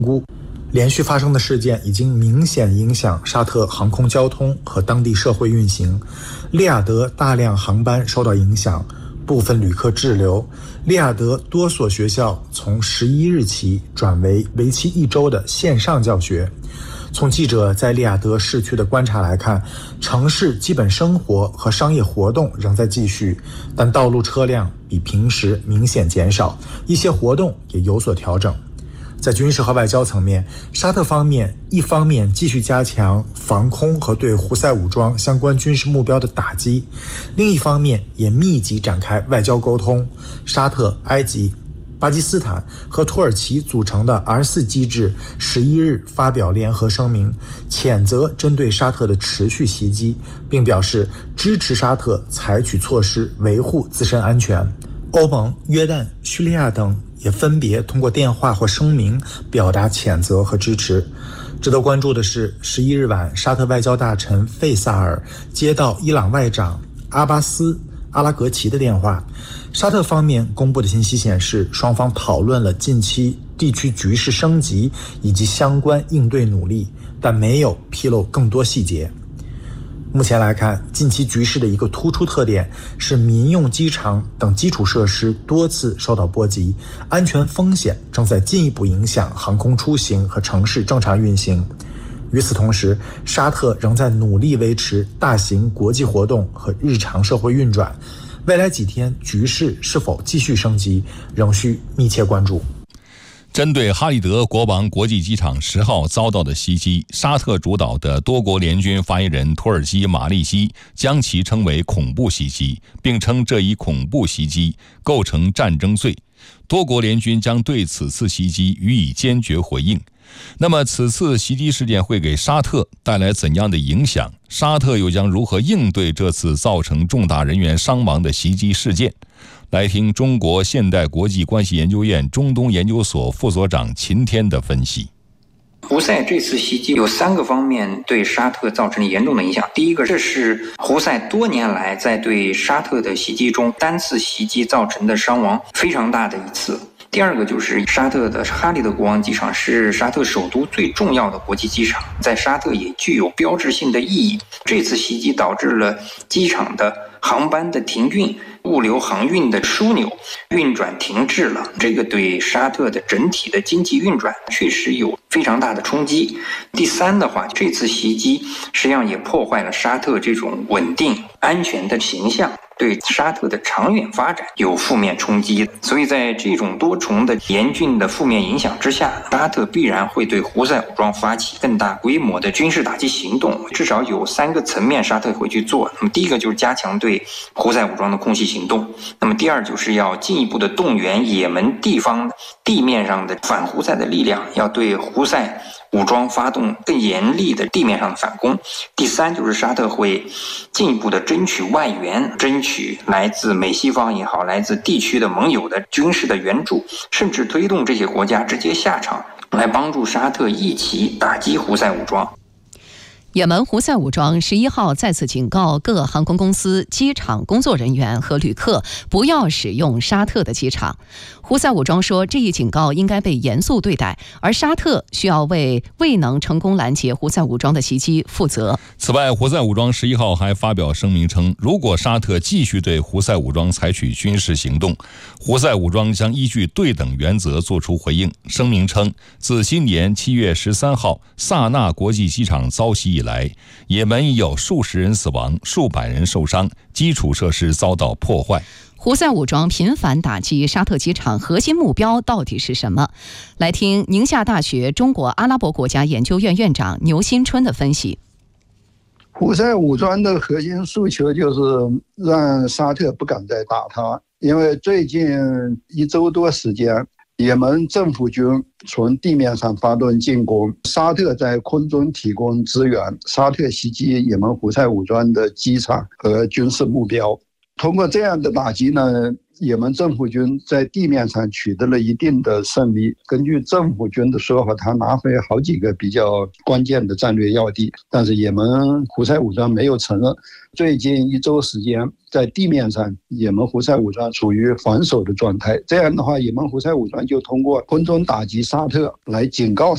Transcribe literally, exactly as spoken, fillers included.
估。连续发生的事件已经明显影响沙特航空交通和当地社会运行，利雅得大量航班受到影响，部分旅客滞留。利雅得多所学校从十一日起转为为期一周的线上教学。从记者在利雅得市区的观察来看，城市基本生活和商业活动仍在继续，但道路车辆比平时明显减少，一些活动也有所调整。在军事和外交层面，沙特方面一方面继续加强防空和对胡塞武装相关军事目标的打击，另一方面也密集展开外交沟通。沙特、埃及、巴基斯坦和土耳其组成的 R 四 机制十一日发表联合声明，谴责针对沙特的持续袭击，并表示支持沙特采取措施维护自身安全。欧盟、约旦、叙利亚等也分别通过电话或声明表达谴责和支持。值得关注的是，十一日晚，沙特外交大臣费萨尔接到伊朗外长阿巴斯·阿拉格齐的电话。沙特方面公布的信息显示，双方讨论了近期地区局势升级以及相关应对努力，但没有披露更多细节。目前来看，近期局势的一个突出特点是民用机场等基础设施多次受到波及，安全风险正在进一步影响航空出行和城市正常运行。与此同时，沙特仍在努力维持大型国际活动和日常社会运转。未来几天局势是否继续升级，仍需密切关注。 针对哈利德国王国际机场十号遭到的袭击，沙特主导的多国联军发言人土耳其马利西将其称为恐怖袭击，并称这一恐怖袭击构成战争罪。多国联军将对此次袭击予以坚决回应。那么此次袭击事件会给沙特带来怎样的影响？沙特又将如何应对这次造成重大人员伤亡的袭击事件？来听中国现代国际关系研究院中东研究所副所长秦天的分析。 胡塞这次袭击有三个方面对沙特造成了严重的影响。第一个，这是胡塞多年来在对沙特的袭击中单次袭击造成的伤亡非常大的一次。第二个就是沙特的哈利德国王机场是沙特首都最重要的国际机场，在沙特也具有标志性的意义。这次袭击导致了机场的航班的停运，物流航运的枢纽运转停滞了，这个对沙特的整体的经济运转确实有非常大的冲击。第三的话，这次袭击实际上也破坏了沙特这种稳定安全的形象，对沙特的长远发展有负面冲击。所以在这种多重的严峻的负面影响之下，沙特必然会对胡塞武装发起更大规模的军事打击行动，至少有三个层面沙特会去做。那么第一个就是加强对胡塞武装的空袭行动，那么第二就是要进一步的动员也门地方地面上的反胡塞的力量，要对胡塞武装发动更严厉的地面上的反攻。第三就是沙特会进一步的争取外援，争取来自美西方也好，来自地区的盟友的军事的援助，甚至推动这些国家直接下场来帮助沙特一起打击胡塞武装。 也门胡塞武装十一号再次警告各航空公司、机场工作人员和旅客不要使用沙特的机场。胡塞武装说，这一警告应该被严肃对待，而沙特需要为未能成功拦截胡塞武装的袭击负责。 此外，胡塞武装十一号还发表声明称，如果沙特继续对胡塞武装采取军事行动，胡塞武装将依据对等原则作出回应。声明称，自今年七月十三号萨那国际机场遭袭以来，也门已有数十人死亡，数百人受伤，基础设施遭到破坏。 胡塞武装频繁打击沙特机场，核心目标到底是什么？来听宁夏大学中国阿拉伯国家研究院院长牛新春的分析。 胡塞武装的核心诉求就是让沙特不敢再打他，因为最近一周多时间，也门政府军从地面上发动进攻，沙特在空中提供支援，沙特袭击也门胡塞武装的机场和军事目标。通过这样的打击呢，也门政府军在地面上取得了一定的胜利。根据政府军的说法，他拿回好几个比较关键的战略要地，但是也门胡塞武装没有承认。最近一周时间，在地面上，也门胡塞武装处于防守的状态。这样的话，也门胡塞武装就通过空中打击沙特来警告